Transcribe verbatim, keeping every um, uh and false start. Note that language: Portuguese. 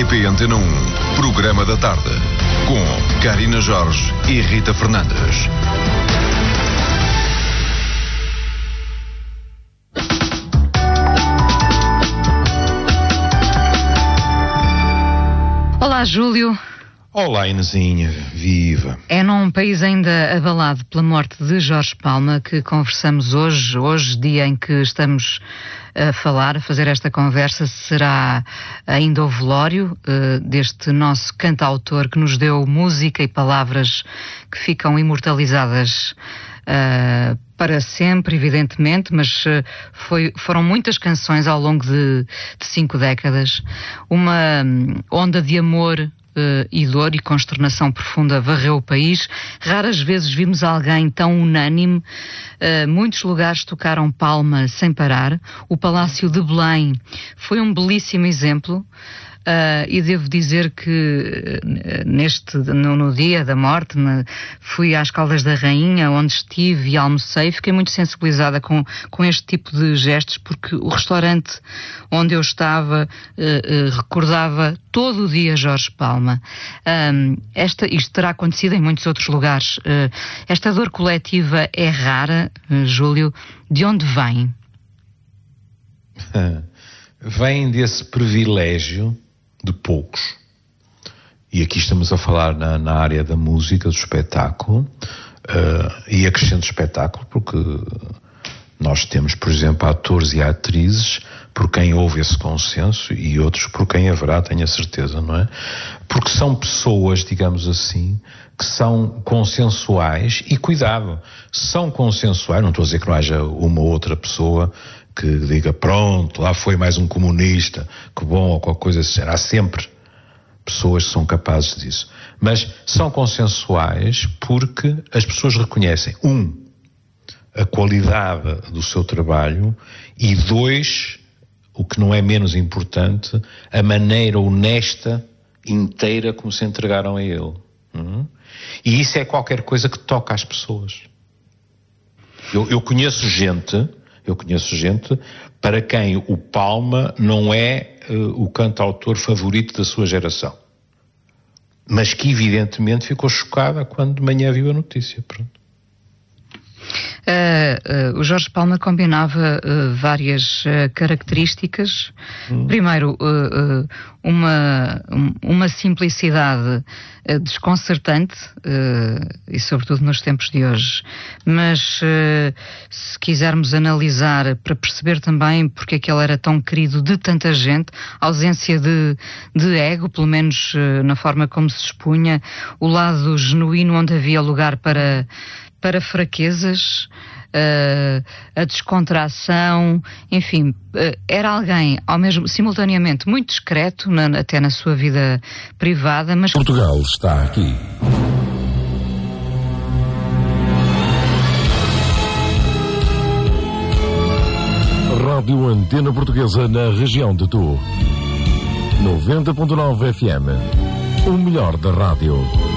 P Antena um, Programa da Tarde, com Karina Jorge e Rita Fernandes. Olá, Júlio. Olá, Inesinha, viva. É num país ainda abalado pela morte de Jorge Palma que conversamos hoje, hoje dia em que estamos a falar, a fazer esta conversa. Será ainda o velório uh, deste nosso cantautor que nos deu música e palavras que ficam imortalizadas uh, para sempre, evidentemente, mas uh, foi, foram muitas canções ao longo de, de cinco décadas. Uma um, onda de amor Uh, e dor e consternação profunda varreu o país. Raras vezes vimos alguém tão unânime. Uh, muitos lugares tocaram Palma sem parar. O Palácio de Belém foi um belíssimo exemplo. Uh, e devo dizer que uh, neste, no, no dia da morte, na, fui às Caldas da Rainha, onde estive e almocei. Fiquei muito sensibilizada com, com este tipo de gestos, porque o restaurante onde eu estava uh, uh, recordava todo o dia Jorge Palma. Um, esta, isto terá acontecido em muitos outros lugares. Uh, esta dor coletiva é rara, uh, Júlio. De onde vem? Vem desse privilégio de poucos, e aqui estamos a falar na, na área da música, do espetáculo, uh, e acrescento espetáculo, porque nós temos, por exemplo, atores e atrizes por quem houve esse consenso e outros por quem haverá, tenho a certeza, não é? Porque são pessoas, digamos assim, que são consensuais, e cuidado, são consensuais, não estou a dizer que não haja uma outra pessoa que diga, pronto, lá foi mais um comunista, que bom, ou qualquer coisa assim. Há sempre pessoas que são capazes disso. Mas são consensuais porque as pessoas reconhecem, um, a qualidade do seu trabalho, e dois, o que não é menos importante, a maneira honesta, inteira como se entregaram a ele. Hum? E isso é qualquer coisa que toca às pessoas. Eu, eu conheço gente... Eu conheço gente para quem o Palma não é uh, o cantautor favorito da sua geração. Mas que evidentemente ficou chocada quando de manhã viu a notícia. Pronto. Uh, uh, o Jorge Palma combinava uh, várias uh, características. Hum. Primeiro, uh, uh, uma, um, uma simplicidade uh, desconcertante, uh, e sobretudo nos tempos de hoje. Mas uh, se quisermos analisar para perceber também porque é que ele era tão querido de tanta gente, a ausência de, de ego, pelo menos uh, na forma como se expunha, o lado genuíno onde havia lugar para... para fraquezas, uh, a descontração, enfim, uh, era alguém, ao mesmo, simultaneamente, muito discreto, na, até na sua vida privada, mas... Portugal está aqui. Rádio Antena Portuguesa na região de Tu. noventa ponto nove F M. O melhor da rádio.